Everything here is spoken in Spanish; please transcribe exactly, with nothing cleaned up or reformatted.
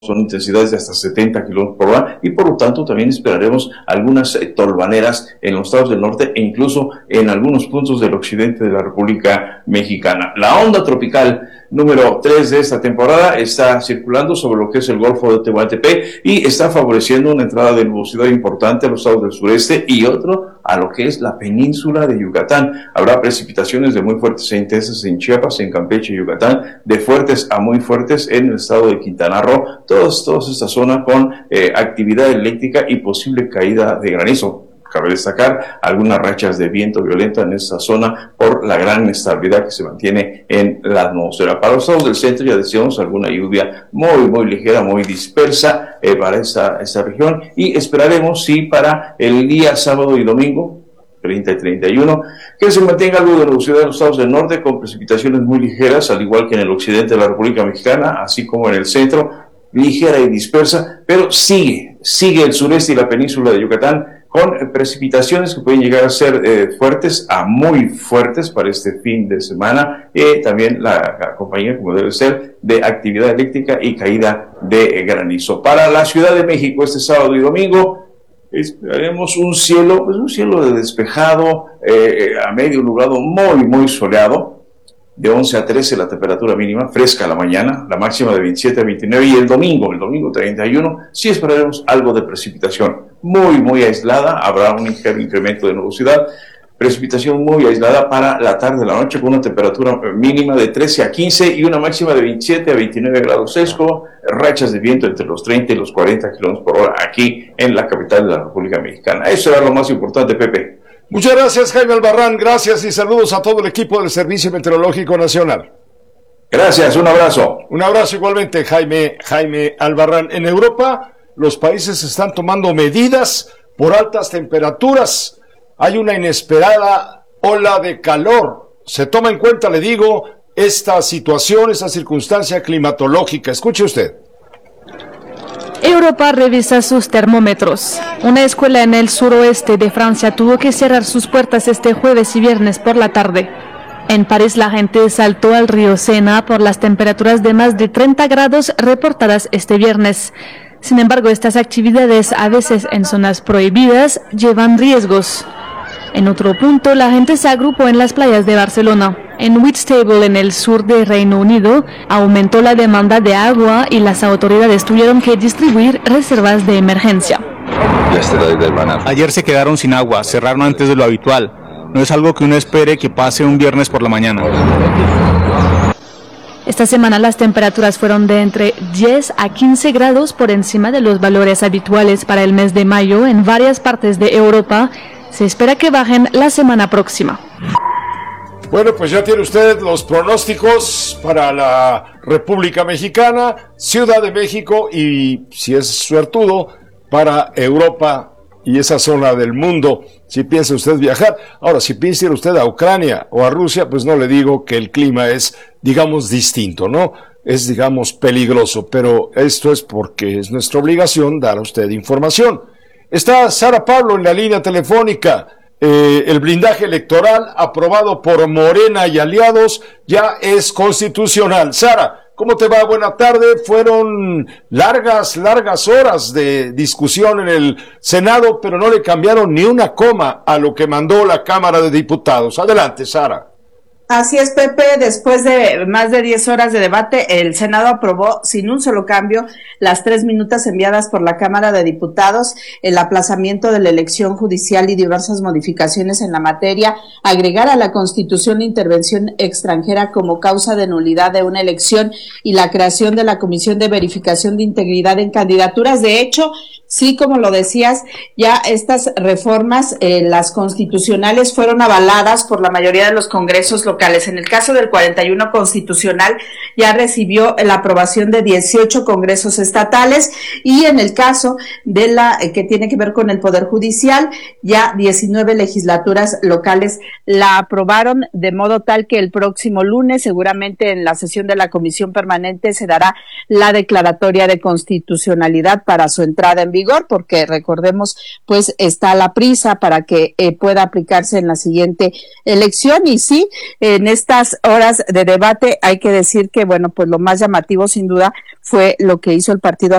son intensidades de hasta setenta kilómetros por hora y por lo tanto también esperaremos algunas eh, tolvaneras en los estados del norte e incluso en algunos puntos del occidente de la República Mexicana. La onda tropical número tres de esta temporada está circulando sobre lo que es el Golfo de Tehuantepec y está favoreciendo una entrada de nubosidad importante a los estados del sureste y otro a lo que es la península de Yucatán. Habrá precipitaciones de muy fuertes e intensas en Chiapas, en Campeche y Yucatán, de fuertes a muy fuertes en el estado de Quintana Roo, todas, todas esta zona con eh, actividad eléctrica y posible caída de granizo. Cabe destacar algunas rachas de viento violenta en esta zona por la gran estabilidad que se mantiene en la atmósfera. Para los estados del centro ya decíamos alguna lluvia muy, muy ligera, muy dispersa eh, para esta, esta región y esperaremos sí para el día sábado y domingo, treinta y treinta y uno, que se mantenga algo de nubosidad en los estados del norte con precipitaciones muy ligeras, al igual que en el occidente de la República Mexicana, así como en el centro, ligera y dispersa, pero sigue, sigue el sureste y la península de Yucatán con precipitaciones que pueden llegar a ser eh, fuertes a muy fuertes para este fin de semana, y eh, también la, la compañía, como debe ser, de actividad eléctrica y caída de eh, granizo. Para la Ciudad de México este sábado y domingo, esperaremos un cielo, pues un cielo de despejado, eh, a medio nublado, muy, muy soleado, de once a trece la temperatura mínima, fresca a la mañana, la máxima de veintisiete a veintinueve, y el domingo, el domingo treinta y uno, sí esperaremos algo de precipitación, muy, muy aislada, habrá un ligero incremento de nubosidad, precipitación muy aislada para la tarde, la noche, con una temperatura mínima de trece a quince y una máxima de veintisiete a veintinueve grados sesco, rachas de viento entre los treinta y los cuarenta kilómetros por hora aquí en la capital de la República Mexicana. Eso era lo más importante, Pepe. Muchas gracias, Jaime Albarrán. Gracias y saludos a todo el equipo del Servicio Meteorológico Nacional. Gracias, un abrazo. Un abrazo igualmente, Jaime, Jaime Albarrán. En Europa, los países están tomando medidas por altas temperaturas. Hay una inesperada ola de calor. Se toma en cuenta, le digo, esta situación, esta circunstancia climatológica. Escuche usted. Europa revisa sus termómetros. Una escuela en el suroeste de Francia tuvo que cerrar sus puertas este jueves y viernes por la tarde. En París la gente saltó al río Sena por las temperaturas de más de treinta grados reportadas este viernes. Sin embargo, estas actividades, a veces en zonas prohibidas, llevan riesgos. En otro punto, la gente se agrupó en las playas de Barcelona. En Whitstable, en el sur de Reino Unido, aumentó la demanda de agua y las autoridades tuvieron que distribuir reservas de emergencia. Ayer se quedaron sin agua, cerraron antes de lo habitual. No es algo que uno espere que pase un viernes por la mañana. Esta semana las temperaturas fueron de entre diez a quince grados por encima de los valores habituales para el mes de mayo en varias partes de Europa. Se espera que bajen la semana próxima. Bueno, pues ya tiene usted los pronósticos para la República Mexicana, Ciudad de México y, si es suertudo, para Europa y esa zona del mundo, si piensa usted viajar. Ahora, si piensa ir usted a Ucrania o a Rusia, pues no le digo que el clima es, digamos, distinto, ¿no? Es, digamos, peligroso, pero esto es porque es nuestra obligación dar a usted información. Está Sara Pablo en la línea telefónica. Eh, el blindaje electoral aprobado por Morena y aliados ya es constitucional. Sara, ¿cómo te va? Buena tarde. Fueron largas, largas horas de discusión en el Senado, pero no le cambiaron ni una coma a lo que mandó la Cámara de Diputados. Adelante, Sara. Así es, Pepe. Después de más de diez horas de debate, el Senado aprobó sin un solo cambio las tres minutas enviadas por la Cámara de Diputados, el aplazamiento de la elección judicial y diversas modificaciones en la materia, agregar a la Constitución la intervención extranjera como causa de nulidad de una elección y la creación de la Comisión de Verificación de Integridad en Candidaturas. De hecho, sí, como lo decías, ya estas reformas, eh, las constitucionales, fueron avaladas por la mayoría de los congresos locales. En el caso del cuarenta y uno constitucional, ya recibió la aprobación de dieciocho congresos estatales, y en el caso de la eh, que tiene que ver con el Poder Judicial, ya diecinueve legislaturas locales la aprobaron, de modo tal que el próximo lunes, seguramente en la sesión de la Comisión Permanente, se dará la declaratoria de constitucionalidad para su entrada en vigor, porque recordemos, pues está la prisa para que eh, pueda aplicarse en la siguiente elección. Y sí, en estas horas de debate hay que decir que, bueno, pues lo más llamativo sin duda fue lo que hizo el Partido